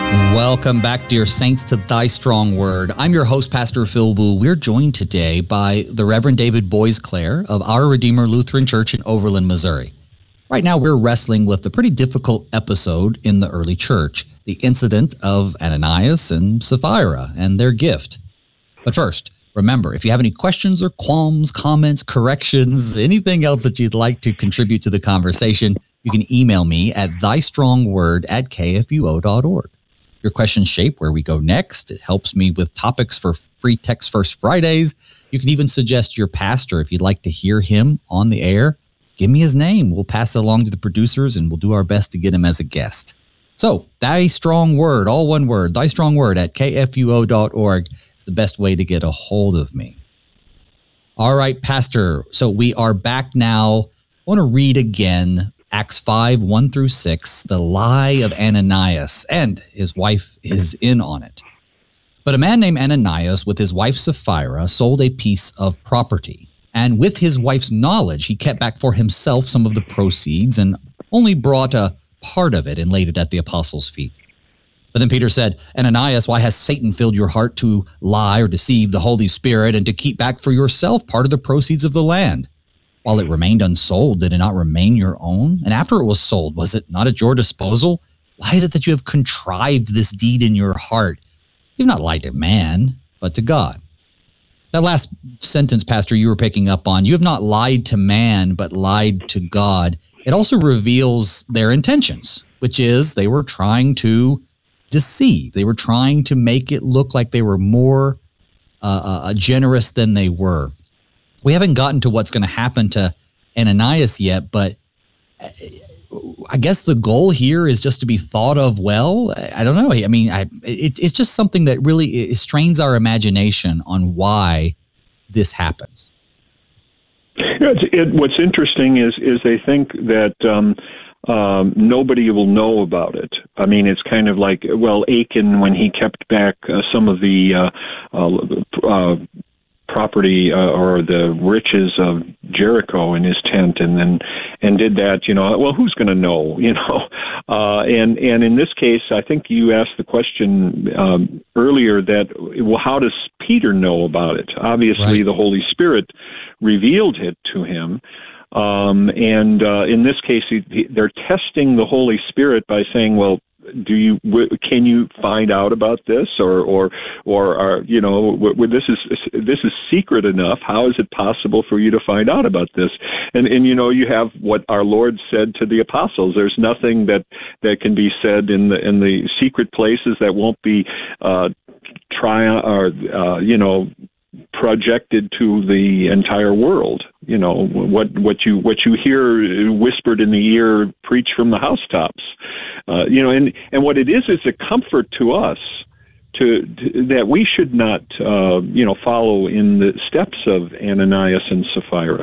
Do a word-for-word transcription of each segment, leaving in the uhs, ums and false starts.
Welcome back, dear saints, to Thy Strong Word. I'm your host, Pastor Phil Wu. We're joined today by the Reverend David Boisclair of Our Redeemer Lutheran Church in Overland, Missouri. Right now, we're wrestling with a pretty difficult episode in the early church, the incident of Ananias and Sapphira and their gift. But first, remember, if you have any questions or qualms, comments, corrections, anything else that you'd like to contribute to the conversation, you can email me at thystrongword at k f u o dot org. Your questions shape where we go next. It helps me with topics for Free Text First Fridays. You can even suggest your pastor if you'd like to hear him on the air. Give me his name. We'll pass it along to the producers, and we'll do our best to get him as a guest. So, Thy Strong Word, all one word, Thy Strong Word at k f u o dot org is the best way to get a hold of me. All right, Pastor. So we are back now. I want to read again Acts five, one through six, the lie of Ananias, and his wife is in on it. But a man named Ananias with his wife Sapphira sold a piece of property, and with his wife's knowledge, he kept back for himself some of the proceeds and only brought a part of it and laid it at the apostles' feet. But then Peter said, Ananias, why has Satan filled your heart to lie or deceive the Holy Spirit and to keep back for yourself part of the proceeds of the land? While it remained unsold, did it not remain your own? And after it was sold, was it not at your disposal? Why is it that you have contrived this deed in your heart? You've not lied to man, but to God. That last sentence, Pastor, you were picking up on, you have not lied to man, but lied to God. It also reveals their intentions, which is they were trying to deceive. They were trying to make it look like they were more uh, uh, generous than they were. We haven't gotten to what's going to happen to Ananias yet, but I guess the goal here is just to be thought of well. I don't know. I mean, I, it, it's just something that really it strains our imagination on why this happens. It, it, what's interesting is is they think that um, um, nobody will know about it. I mean, it's kind of like, well, Achan, when he kept back uh, some of the uh, uh, uh, property uh, or the riches of Jericho in his tent, and then and did that, you know, well, who's going to know, you know? Uh, and and in this case, I think you asked the question um, earlier that, well, how does Peter know about it? Obviously, right. The Holy Spirit revealed it to him. Um, and uh, in this case, he, he, they're testing the Holy Spirit by saying, well, do you can you find out about this, or or or are, you know, this is this is secret enough? How is it possible for you to find out about this? And and you know, you have what our Lord said to the apostles: there's nothing that that can be said in the in the secret places that won't be uh, try or uh, you know. projected to the entire world. You know, what what you what you hear whispered in the ear, preached from the housetops. Uh, you know, and, and what it is is a comfort to us to, to that we should not uh, you know follow in the steps of Ananias and Sapphira.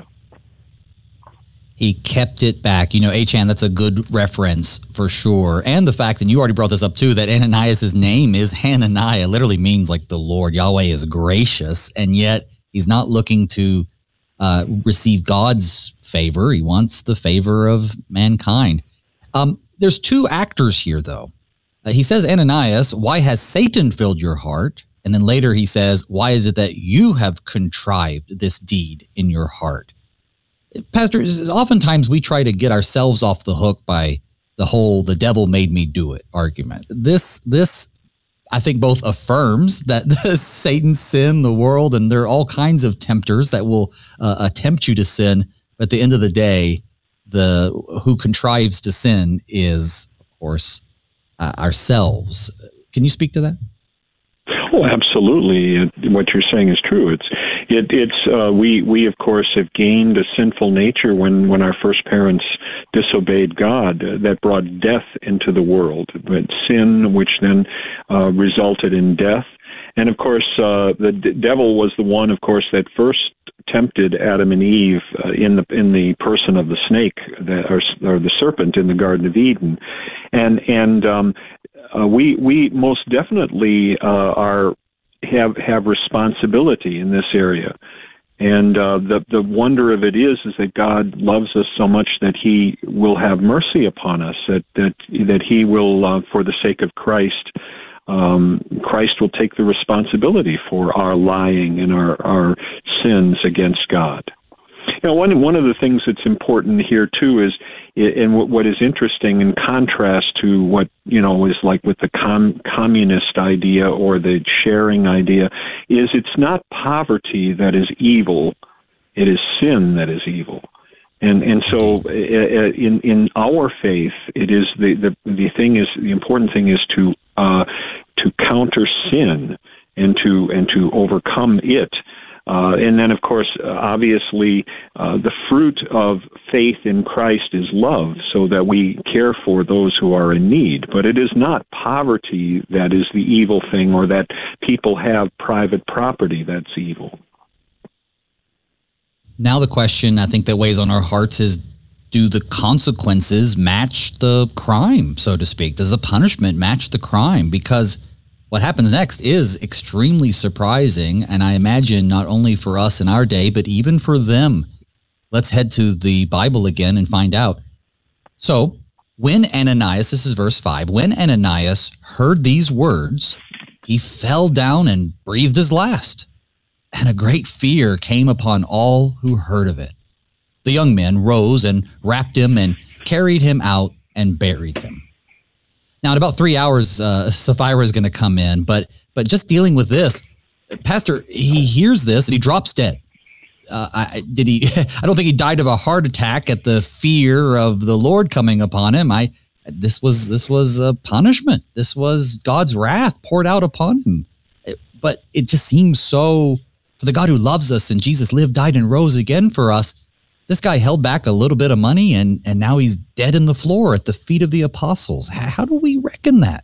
He kept it back. You know, Achan, that's a good reference for sure. And the fact, and you already brought this up too, that Ananias' name is Hananiah, literally means like the Lord. Yahweh is gracious, and yet he's not looking to uh, receive God's favor. He wants the favor of mankind. Um, there's two actors here, though. Uh, he says, Ananias, why has Satan filled your heart? And then later he says, why is it that you have contrived this deed in your heart? Pastor, oftentimes we try to get ourselves off the hook by the whole "the devil made me do it" argument. This, this, I think, both affirms that Satan's sin, the world, and there are all kinds of tempters that will uh, attempt you to sin. But at the end of the day, the who contrives to sin is, of course, uh, ourselves. Can you speak to that? Oh, absolutely. What you're saying is true. It's it, it's uh, we we of course have gained a sinful nature when, when our first parents disobeyed God. Uh, that brought death into the world. But sin, which then uh, resulted in death, and of course uh, the d- devil was the one, of course, that first tempted Adam and Eve uh, in the in the person of the snake, the, or, or the serpent in the Garden of Eden, and and um, uh, we we most definitely uh, are have have responsibility in this area. And uh, the the wonder of it is is that God loves us so much that He will have mercy upon us, that that that He will, uh, for the sake of Christ, um, Christ will take the responsibility for our lying and our, our sins against God. You know, one one of the things that's important here too is, and what is interesting in contrast to what you know is like with the com- communist idea or the sharing idea, is it's not poverty that is evil; it is sin that is evil. And and so in in our faith, it is the the the thing is the important thing is to uh, to counter sin and to and to overcome it. Uh, and then, of course, uh, obviously, uh, the fruit of faith in Christ is love, so that we care for those who are in need. But it is not poverty that is the evil thing, or that people have private property that's evil. Now the question I think that weighs on our hearts is, do the consequences match the crime, so to speak? Does the punishment match the crime? Because what happens next is extremely surprising, and I imagine not only for us in our day, but even for them. Let's head to the Bible again and find out. So, when Ananias, this is verse five, when Ananias heard these words, he fell down and breathed his last, and a great fear came upon all who heard of it. The young men rose and wrapped him and carried him out and buried him. Now, in about three hours, uh, Sapphira is going to come in, but but just dealing with this, Pastor, he hears this and he drops dead. Uh, I, did he? I don't think he died of a heart attack at the fear of the Lord coming upon him. I this was this was a punishment. This was God's wrath poured out upon him. It, but it just seems so, for the God who loves us and Jesus lived, died, and rose again for us. This guy held back a little bit of money, and, and now he's dead in the floor at the feet of the apostles. How do we reckon that?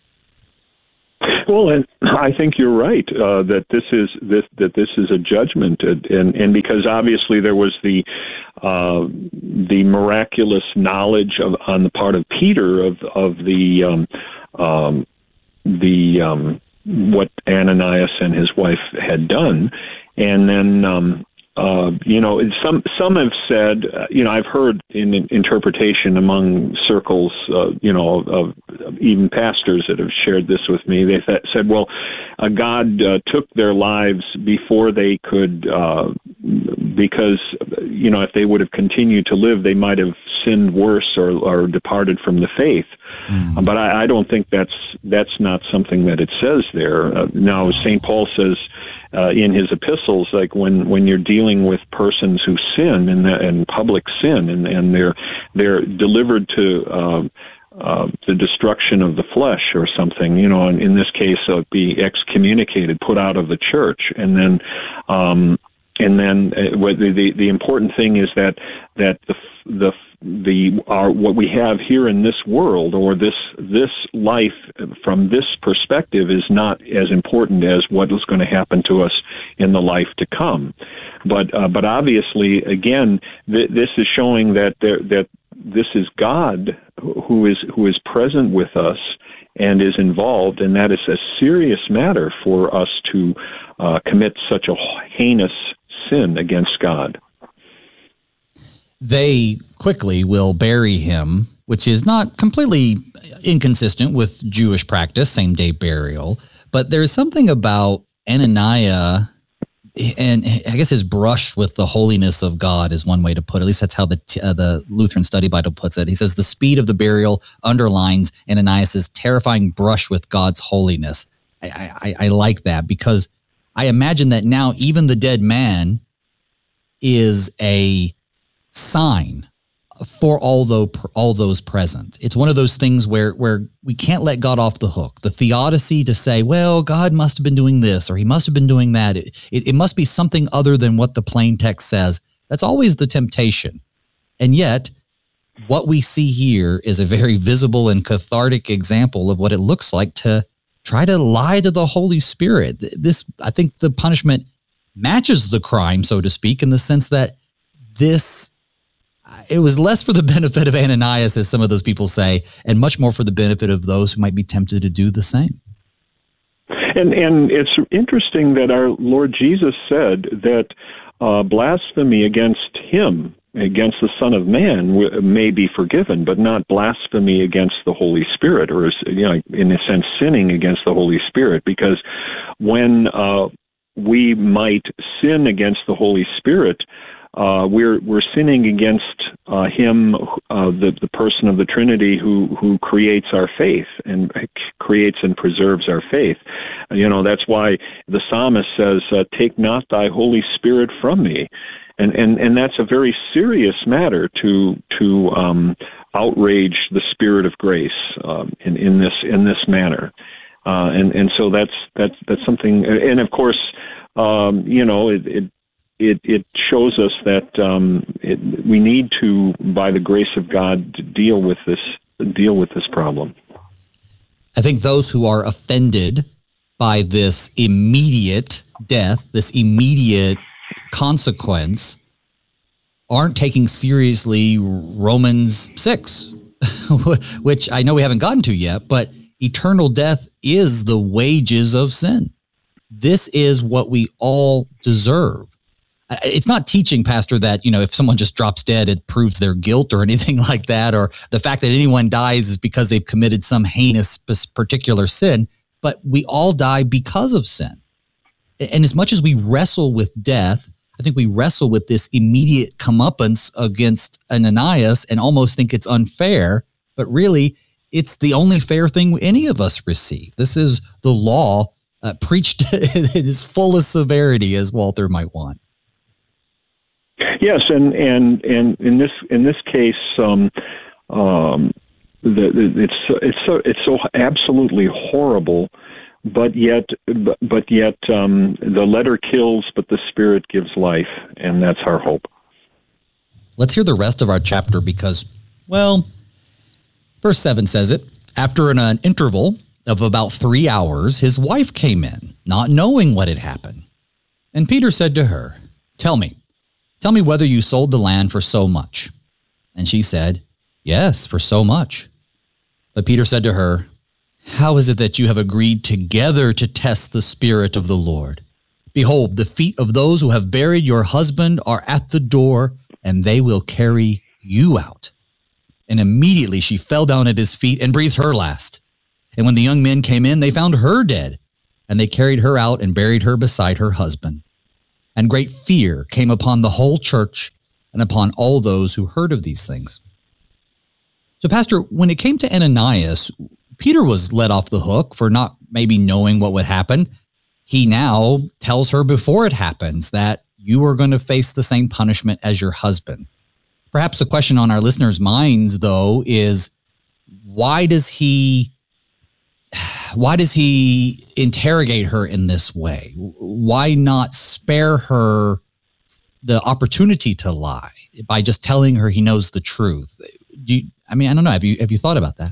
Well, and I think you're right uh, that this is this that this is a judgment, and and because obviously there was the uh, the miraculous knowledge of on the part of Peter of of the um, um, the um, what Ananias and his wife had done, and then. Um, Uh, you know, some some have said, uh, you know, I've heard in, in interpretation among circles, uh, you know, of, of even pastors that have shared this with me. They th- said, well, uh, God uh, took their lives before they could, uh, because, you know, if they would have continued to live, they might have sinned worse or, or departed from the faith. Mm. But I, I don't think that's that's not something that it says there. Uh, now, Saint Paul says, Uh, in his epistles, like when, when you're dealing with persons who sin and and public sin, and, and they're they're delivered to uh, uh, the destruction of the flesh or something, you know, and in this case, uh, be excommunicated, put out of the church, and then um, and then uh, what the, the the important thing is that that the the the our what we have here in this world, or this this life from this perspective, is not as important as what is going to happen to us in the life to come. But uh, but obviously, again, th- this is showing that there, that this is God who is who is present with us and is involved, and that is a serious matter for us to uh, commit such a heinous sin against God. They quickly will bury him, which is not completely inconsistent with Jewish practice, same-day burial. But there's something about Ananias, and I guess his brush with the holiness of God is one way to put it. At least that's how the uh, the Lutheran Study Bible puts it. He says the speed of the burial underlines Ananias' terrifying brush with God's holiness. I, I, I like that, because I imagine that now even the dead man is a sign for all those, all those present. It's one of those things where where we can't let God off the hook. The theodicy to say, well, God must have been doing this, or he must have been doing that. It, it, it must be something other than what the plain text says. That's always the temptation. And yet, what we see here is a very visible and cathartic example of what it looks like to try to lie to the Holy Spirit. This, I think the punishment matches the crime, so to speak, in the sense that this, it was less for the benefit of Ananias, as some of those people say, and much more for the benefit of those who might be tempted to do the same. And and it's interesting that our Lord Jesus said that uh, blasphemy against him, against the Son of Man w- may be forgiven, but not blasphemy against the Holy Spirit, or, you know, in a sense, sinning against the Holy Spirit. Because when uh, we might sin against the Holy Spirit, uh, we're we're sinning against uh, Him, uh, the the person of the Trinity, who who creates our faith and creates and preserves our faith. You know, that's why the psalmist says, uh, "Take not thy Holy Spirit from me." And, and and that's a very serious matter to to um, outrage the Spirit of grace um, in in this in this manner, uh, and and so that's that's that's something. And of course, um, you know, it, it it it shows us that um, it, we need to, by the grace of God, to deal with this deal with this problem. I think those who are offended by this immediate death, this immediate consequence, aren't taking seriously Romans six, which I know we haven't gotten to yet, but eternal death is the wages of sin. This is what we all deserve. It's not teaching, Pastor, that, you know, if someone just drops dead, it proves their guilt or anything like that, or the fact that anyone dies is because they've committed some heinous particular sin, but we all die because of sin. And as much as we wrestle with death, I think we wrestle with this immediate comeuppance against Ananias and almost think it's unfair, but really it's the only fair thing any of us receive. This is the law uh, preached in its fullest severity, as Walther might want. Yes, and and, and in this in this case, um, um, the, the, it's it's so it's so absolutely horrible. But yet, but yet, um, the letter kills, but the Spirit gives life, and that's our hope. Let's hear the rest of our chapter because, well, verse seven says it. After an, an interval of about three hours, his wife came in, not knowing what had happened. And Peter said to her, "Tell me, tell me whether you sold the land for so much." And she said, "Yes, for so much." But Peter said to her, "How is it that you have agreed together to test the Spirit of the Lord? Behold, the feet of those who have buried your husband are at the door, and they will carry you out." And immediately she fell down at his feet and breathed her last. And when the young men came in, they found her dead, and they carried her out and buried her beside her husband. And great fear came upon the whole church and upon all those who heard of these things. So, Pastor, when it came to Ananias, Peter was let off the hook for not maybe knowing what would happen. He now tells her before it happens that you are going to face the same punishment as your husband. Perhaps the question on our listeners' minds, though, is why does he why does he interrogate her in this way? Why not spare her the opportunity to lie by just telling her he knows the truth? Do you, I mean, I don't know. Have you have you thought about that?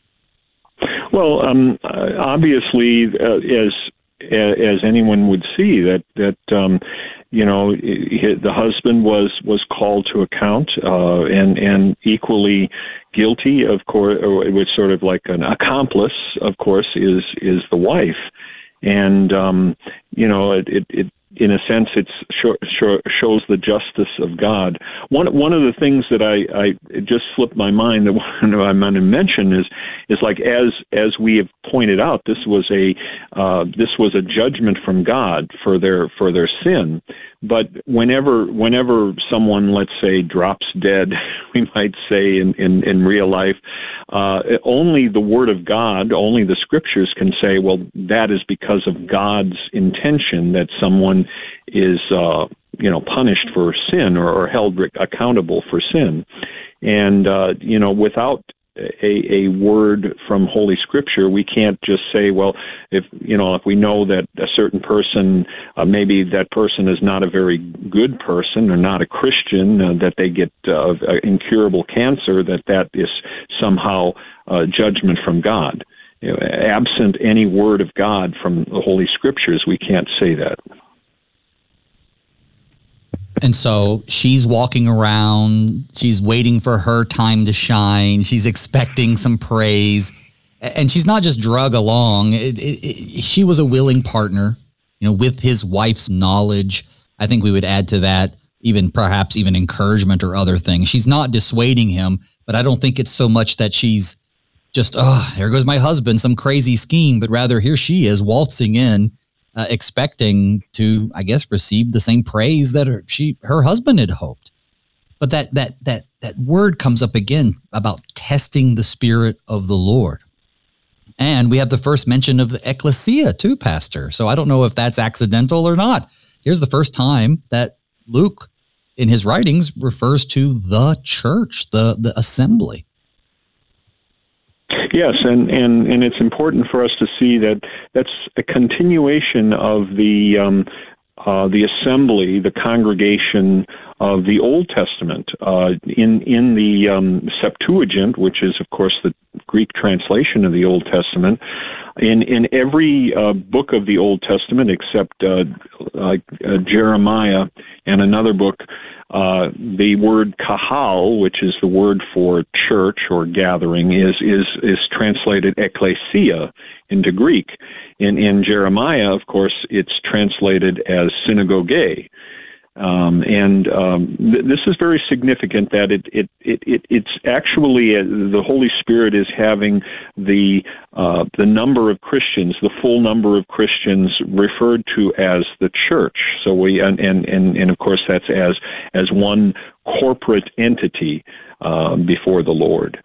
Well, um, obviously, uh, as as anyone would see, that that um, you know the husband was was called to account, uh, and and equally guilty, of course, which sort of like an accomplice, of course, is is the wife, and um, you know it, it, it in a sense it's show, show, shows the justice of God. One one of the things that I, I it just slipped my mind that I meant to mention is is like as as we have pointed out, this was a uh, this was a judgment from God for their for their sin. But whenever whenever someone, let's say, drops dead, we might say in in, in real life, uh, only the Word of God, only the Scriptures can say, well, that is because of God's intention that someone is uh, you know punished for sin or, or held accountable for sin, and uh, you know without a, a word from Holy Scripture, we can't just say, well, if you know, if we know that a certain person, uh, maybe that person is not a very good person or not a Christian, uh, that they get uh, incurable cancer, that that is somehow uh, judgment from God. You know, absent any word of God from the Holy Scriptures, we can't say that. And so she's walking around, she's waiting for her time to shine, she's expecting some praise, and she's not just drug along. It, it, it, she was a willing partner, you know, with his wife's knowledge. I think we would add to that even perhaps even encouragement or other things. She's not dissuading him, but I don't think it's so much that she's just, oh, here goes my husband, some crazy scheme, but rather here she is waltzing in, uh, expecting to, I guess, receive the same praise that her, she, her husband had hoped. But that, that, that, that word comes up again about testing the Spirit of the Lord. And we have the first mention of the ecclesia too, Pastor. So I don't know if that's accidental or not. Here's the first time that Luke in his writings refers to the church, the, the assembly. Yes, and, and, and it's important for us to see that that's a continuation of the um, uh, the assembly, the congregation of the Old Testament. Uh, in in the um, Septuagint, which is, of course, the Greek translation of the Old Testament, in in every uh, book of the Old Testament except uh, uh, uh, Jeremiah and another book, uh, the word kahal, which is the word for church or gathering, is is is translated ekklesia into Greek. In in Jeremiah, of course, it's translated as synagoge. Um, and um, th- this is very significant that it, it, it, it it's actually uh, the Holy Spirit is having the uh, the number of Christians, the full number of Christians, referred to as the church. So we and and and, and of course that's as as one corporate entity uh, before the Lord.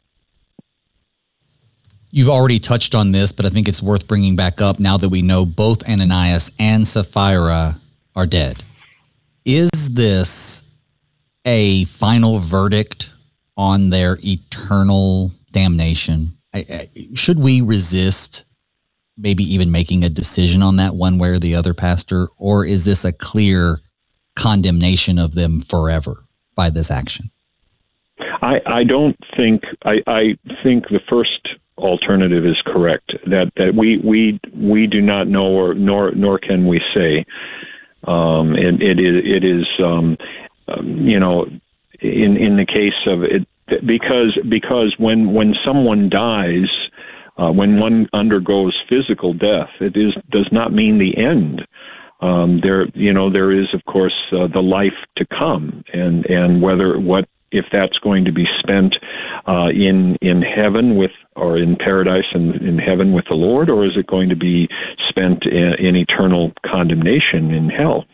You've already touched on this, but I think it's worth bringing back up now that we know both Ananias and Sapphira are dead. Is this a final verdict on their eternal damnation? I, I, should we resist maybe even making a decision on that one way or the other, Pastor? Or is this a clear condemnation of them forever by this action? I, I don't think, I, I think the first alternative is correct, that, that we, we, we do not know, or nor, nor can we say. Um, it, it is, it is, um, um, you know, in, in the case of it, because, because when, when someone dies, uh, when one undergoes physical death, it is, does not mean the end. Um, there, you know, there is, of course, uh, the life to come, and, and whether, what, if that's going to be spent, uh, in, in heaven with, or in paradise and in heaven with the Lord, or is it going to be spent in, in eternal condemnation in hell?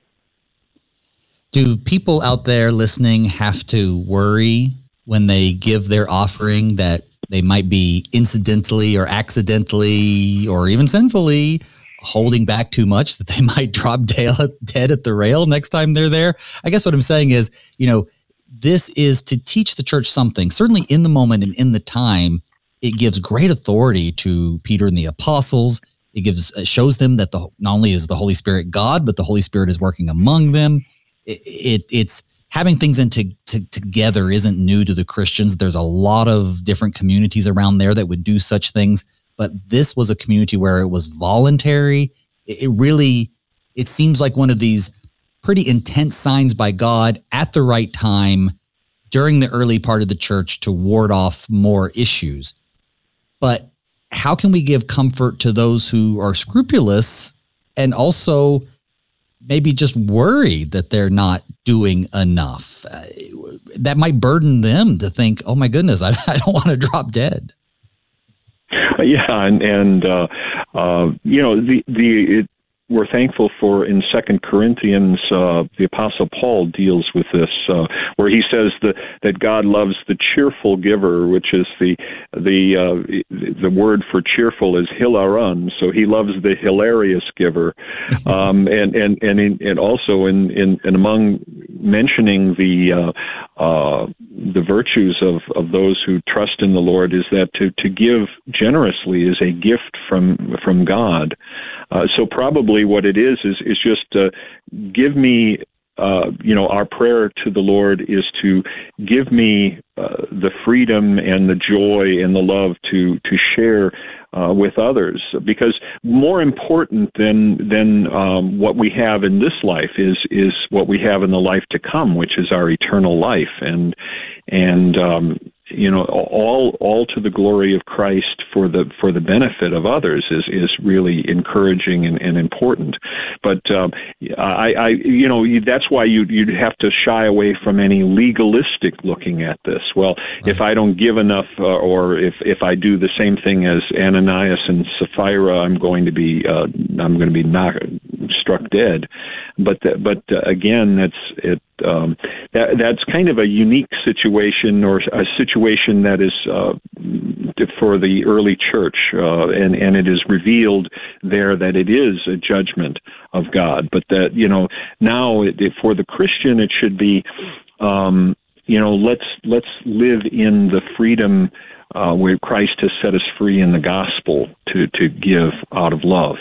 Do people out there listening have to worry when they give their offering that they might be incidentally or accidentally or even sinfully holding back too much, that they might drop dead at the rail next time they're there? I guess what I'm saying is, you know, this is to teach the church something. Certainly in the moment and in the time, it gives great authority to Peter and the apostles. It gives, it shows them that the, not only is the Holy Spirit God, but the Holy Spirit is working among them. It, it it's having things into to, together isn't new to the Christians. There's a lot of different communities around there that would do such things, but this was a community where it was voluntary. It, it really, it seems like one of these pretty intense signs by God at the right time during the early part of the church to ward off more issues. But how can we give comfort to those who are scrupulous and also maybe just worried that they're not doing enough? Uh, that might burden them to think, oh my goodness, I, I don't want to drop dead. Yeah, and, and uh, uh, you know, the, the it, we're thankful for in Second Corinthians, uh, the Apostle Paul deals with this, uh, where he says that, that God loves the cheerful giver, which is the the uh, the word for cheerful is hilaron. So he loves the hilarious giver, um, and and and in, and also in, in and among mentioning the uh, uh, the virtues of, of those who trust in the Lord is that to, to give generously is a gift from from God. Uh, so probably what it is is is just uh, give me, uh, you know, our prayer to the Lord is to give me uh, the freedom and the joy and the love to to share uh, with others. Because more important than than um, what we have in this life is is what we have in the life to come, which is our eternal life. And and um, you know, all all to the glory of Christ for the for the benefit of others is is really encouraging and, and important. But um, I, I, you know, that's why you you'd have to shy away from any legalistic looking at this. Well, right. If I don't give enough, uh, or if if I do the same thing as Ananias and Sapphira, I'm going to be uh, I'm going to be knocked, struck dead. But the, but uh, again, that's it. Um, that that's kind of a unique situation, or a situation that is uh, for the early church, uh, and and it is revealed there that it is a judgment of God. But that, you know, now it, it, for the Christian, it should be, um, you know, let's let's live in the freedom uh, where Christ has set us free in the gospel to to give out of love.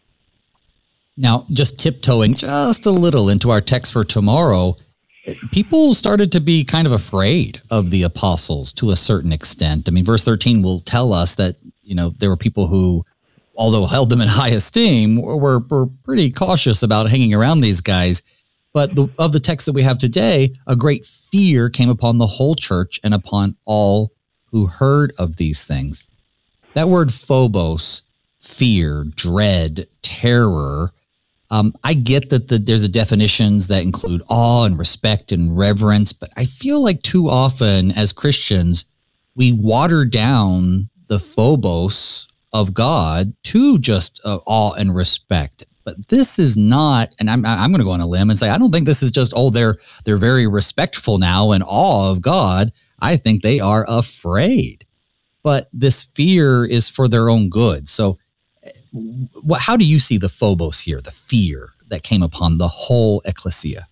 Now, just tiptoeing just a little into our text for tomorrow, people started to be kind of afraid of the apostles to a certain extent. I mean, verse thirteen will tell us that, you know, there were people who, although held them in high esteem, were, were pretty cautious about hanging around these guys. But the, of the text that we have today, a great fear came upon the whole church and upon all who heard of these things. That word phobos, fear, dread, terror, Um, I get that the, there's a definitions that include awe and respect and reverence, but I feel like too often as Christians, we water down the phobos of God to just uh, awe and respect. But this is not, and I'm I'm going to go on a limb and say, I don't think this is just, oh, they're they're very respectful now and awe of God. I think they are afraid. But this fear is for their own good. So what, how do you see the phobos here, the fear that came upon the whole ecclesia?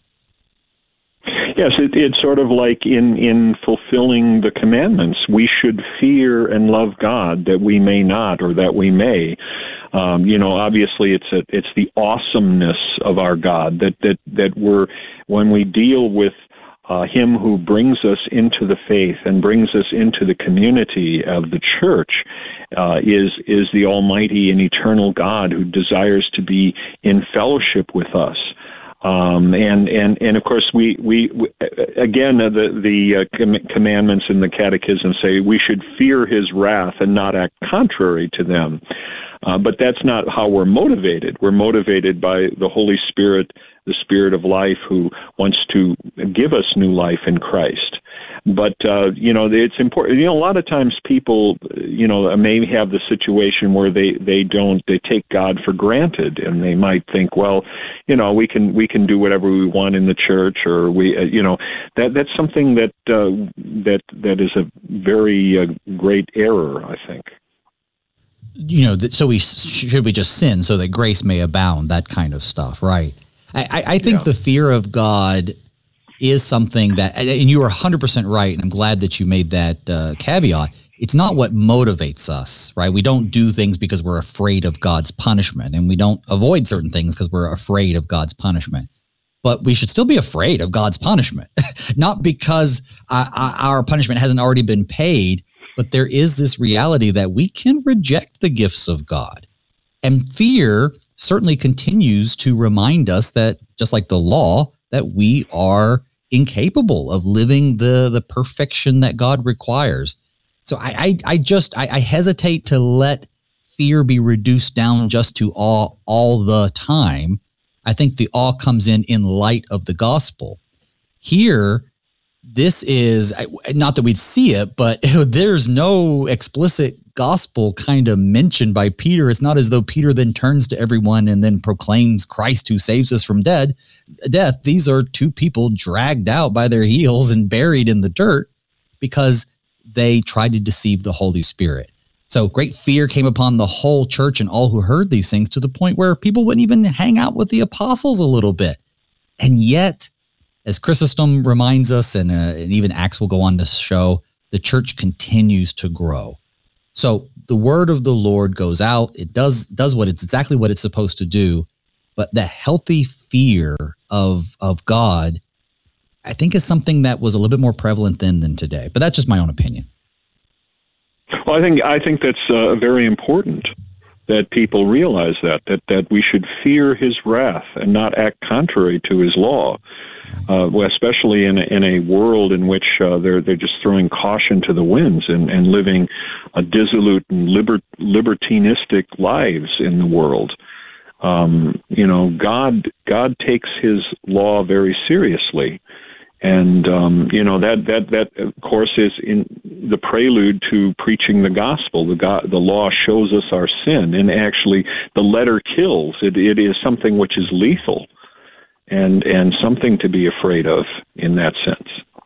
Yes, it, it's sort of like in, in fulfilling the commandments. We should fear and love God that we may not, or that we may. Um, you know, obviously, it's a, it's the awesomeness of our God that that that we're, when we deal with Uh, him who brings us into the faith and brings us into the community of the church, uh, is is the Almighty and eternal God who desires to be in fellowship with us. Um, and, and, and of course, we, we, we again, uh, the, the uh, com- commandments in the Catechism say we should fear his wrath and not act contrary to them. Uh, but that's not how we're motivated. We're motivated by the Holy Spirit, the Spirit of life, who wants to give us new life in Christ. But, uh, you know, it's important. You know, a lot of times people, you know, may have the situation where they, they don't, they take God for granted, and they might think, well, you know, we can, we can do whatever we want in the church, or we, uh, you know, that, that's something that, uh, that, that is a very uh, great error, I think. You know, so we should we just sin so that grace may abound, that kind of stuff, right? I, I think yeah. The fear of God is something that, and you are one hundred percent right, and I'm glad that you made that uh, caveat. It's not what motivates us, right? We don't do things because we're afraid of God's punishment, and we don't avoid certain things because we're afraid of God's punishment. But we should still be afraid of God's punishment, not because uh, our punishment hasn't already been paid, but there is this reality that we can reject the gifts of God. And fear certainly continues to remind us that, just like the law, that we are incapable of living the, the perfection that God requires. So I I, I just, I, I hesitate to let fear be reduced down just to awe all the time. I think the awe comes in in light of the gospel. Here, this is, not that we'd see it, but there's no explicit gospel kind of mentioned by Peter. It's not as though Peter then turns to everyone and then proclaims Christ who saves us from dead, death. These are two people dragged out by their heels and buried in the dirt because they tried to deceive the Holy Spirit. So great fear came upon the whole church and all who heard these things, to the point where people wouldn't even hang out with the apostles a little bit. And yet, as Chrysostom reminds us, and, uh, and even Acts will go on to show, the church continues to grow. So the word of the Lord goes out. It does does what it's exactly what it's supposed to do. But the healthy fear of of God, I think, is something that was a little bit more prevalent then than today. But that's just my own opinion. Well, I think I think that's uh, very important. that people realize that, that, that we should fear his wrath and not act contrary to his law, uh, especially in a, in a world in which uh, they're they're just throwing caution to the winds and, and living a dissolute and liber, libertinistic lives in the world. Um, you know, God God takes his law very seriously. And, um, you know, that, that, that, of course, is in the prelude to preaching the gospel. The God, the law shows us our sin, and actually the letter kills. It, it is something which is lethal and, and something to be afraid of in that sense.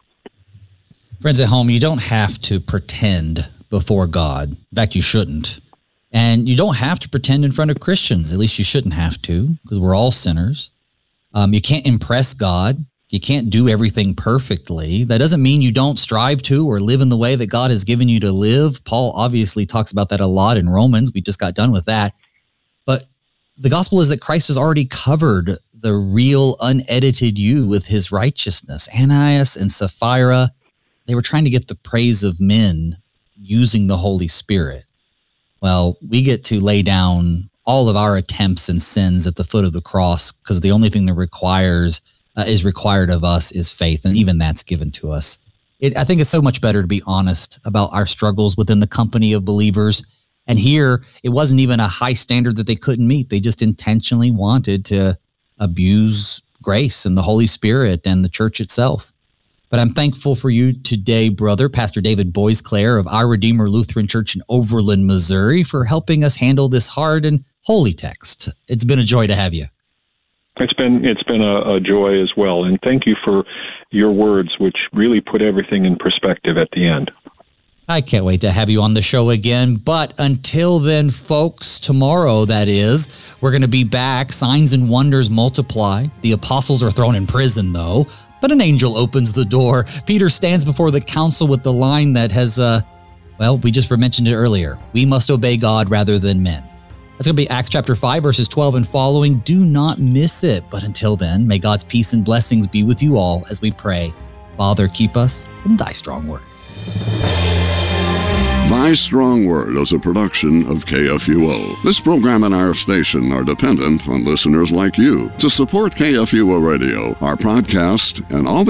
Friends at home, you don't have to pretend before God. In fact, you shouldn't. And you don't have to pretend in front of Christians. At least you shouldn't have to, because we're all sinners. Um, you can't impress God. You can't do everything perfectly. That doesn't mean you don't strive to or live in the way that God has given you to live. Paul obviously talks about that a lot in Romans. We just got done with that. But the gospel is that Christ has already covered the real unedited you with his righteousness. Ananias and Sapphira, they were trying to get the praise of men using the Holy Spirit. Well, we get to lay down all of our attempts and sins at the foot of the cross, because the only thing that requires Uh, is required of us is faith, and even that's given to us. It, I think it's so much better to be honest about our struggles within the company of believers. And here, it wasn't even a high standard that they couldn't meet. They just intentionally wanted to abuse grace and the Holy Spirit and the church itself. But I'm thankful for you today, brother, Pastor David Boisclair of Our Redeemer Lutheran Church in Overland, Missouri, for helping us handle this hard and holy text. It's been a joy to have you. It's been it's been a, a joy as well, and thank you for your words, which really put everything in perspective at the end. I can't wait to have you on the show again. But until then, folks, tomorrow, that is, we're going to be back. Signs and wonders multiply. The apostles are thrown in prison, though, but an angel opens the door. Peter stands before the council with the line that has, uh, well, we just mentioned it earlier. We must obey God rather than men. That's going to be Acts chapter five, verses twelve and following. Do not miss it. But until then, may God's peace and blessings be with you all as we pray. Father, keep us in thy strong word. Thy Strong Word is a production of K F U O. This program and our station are dependent on listeners like you. To support K F U O Radio, our podcast, and all the